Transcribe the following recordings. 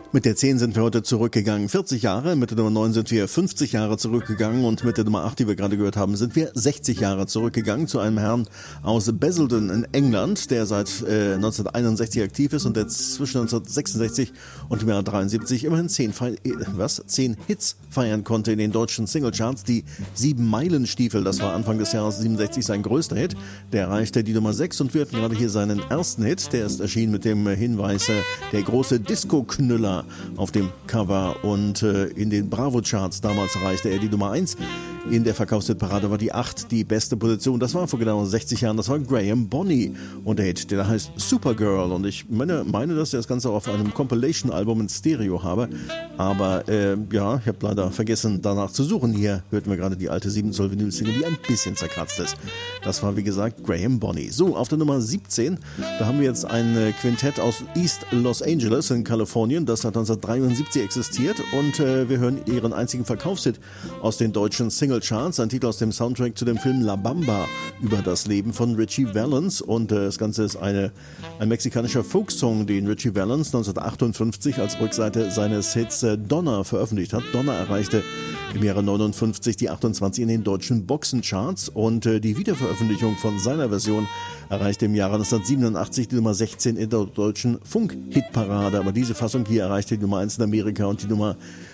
Mit der 10 sind wir heute zurückgegangen 40 Jahre, mit der Nummer 9 sind wir 50 Jahre zurückgegangen und mit der Nummer 8, die wir gerade gehört haben, sind wir 60 Jahre zurückgegangen zu einem Herrn aus Basildon in England, der seit 1961 aktiv ist und der zwischen 1966 und dem Jahr 73 immerhin 10 Hits feiern konnte in den deutschen Singlecharts. Die 7-Meilen-Stiefel, das war Anfang des Jahres 67 sein größter Hit, der erreichte die Nummer 6 und wir hatten gerade hier seinen ersten Hit, der ist erschienen mit dem Hinweis, der große Disco-Knüller auf dem Cover und in den Bravo-Charts damals erreichte er die Nummer 1. In der Verkaufshitparade war die 8 die beste Position. Das war vor genau 60 Jahren, das war Graham Bonney und der Hit, der heißt Supergirl und ich meine, dass ich das Ganze auf einem Compilation-Album in Stereo habe, aber ich habe leider vergessen danach zu suchen. Hier hörten wir gerade die alte 7-Zoll Vinyl-Single, die ein bisschen zerkratzt ist. Das war wie gesagt Graham Bonney. So, auf der Nummer 17, da haben wir jetzt ein Quintett aus East Los Angeles in Kalifornien, das hat 1973 existiert und wir hören ihren einzigen Verkaufshit aus den deutschen Singlecharts, ein Titel aus dem Soundtrack zu dem Film La Bamba über das Leben von Ritchie Valens und das Ganze ist ein mexikanischer Folksong, den Ritchie Valens 1958 als Rückseite seines Hits Donna veröffentlicht hat. Donna erreichte im Jahre 59 die 28 in den deutschen Boxencharts und die Wiederveröffentlichung von seiner Version erreichte im Jahre 1987 die Nummer 16 in der deutschen Funk-Hitparade. Aber diese Fassung hier erreichte die Nummer 1 in Amerika und die Nummer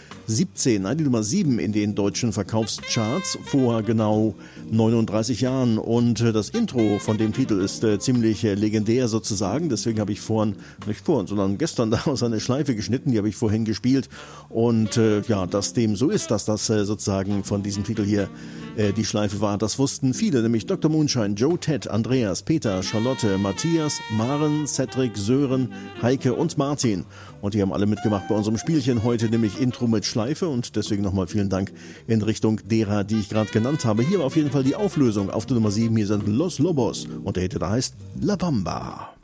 7 in den deutschen Verkaufscharts vor genau 39 Jahren und das Intro von dem Titel ist ziemlich legendär sozusagen, deswegen habe ich sondern gestern daraus eine Schleife geschnitten, die habe ich vorhin gespielt und dass dem so ist, dass das sozusagen von diesem Titel hier die Schleife war, das wussten viele, nämlich Dr. Moonshine, Joe, Ted, Andreas, Peter, Charlotte, Matthias, Maren, Cedric, Sören, Heike und Martin und die haben alle mitgemacht bei unserem Spielchen heute, nämlich Intro mit Schleife und deswegen nochmal vielen Dank in Richtung derer, die ich gerade genannt habe. Hier war auf jeden Fall die Auflösung auf der Nummer 7, hier sind Los Lobos und der Hit, der heißt La Bamba.